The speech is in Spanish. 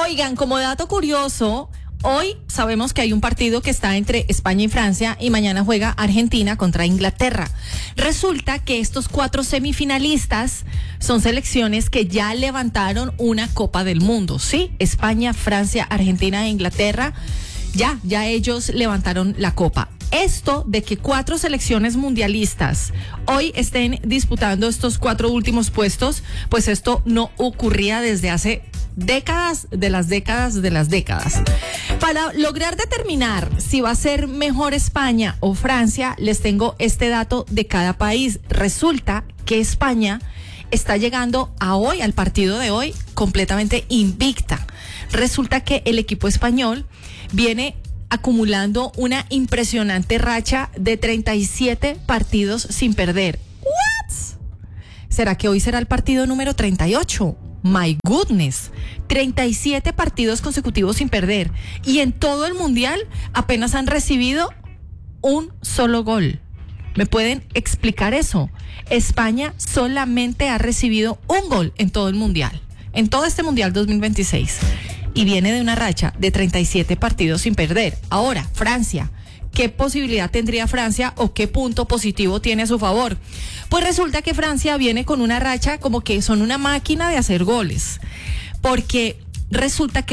Oigan, como dato curioso, hoy sabemos que hay un partido que está entre España y Francia y mañana juega Argentina contra Inglaterra. Resulta que estos 4 semifinalistas son selecciones que ya levantaron una Copa del Mundo, ¿sí? España, Francia, Argentina e Inglaterra, ya ellos levantaron la Copa. Esto de que 4 selecciones mundialistas hoy estén disputando estos 4 últimos puestos, pues esto no ocurría desde hace décadas de las décadas. Para lograr determinar si va a ser mejor España o Francia, les tengo este dato de cada país. Resulta que España está llegando al partido de hoy, completamente invicta. Resulta que el equipo español viene acumulando una impresionante racha de 37 partidos sin perder. ¿What? ¿Será que hoy será el partido número 38? My goodness, 37 partidos consecutivos sin perder. Y en todo el mundial apenas han recibido un solo gol. ¿Me pueden explicar eso? España solamente ha recibido un gol en todo el mundial, en todo este mundial 2026. Y viene de una racha de 37 partidos sin perder. Ahora, Francia, ¿qué posibilidad tendría Francia o qué punto positivo tiene a su favor? Pues resulta que Francia viene con una racha como que son una máquina de hacer goles, porque resulta que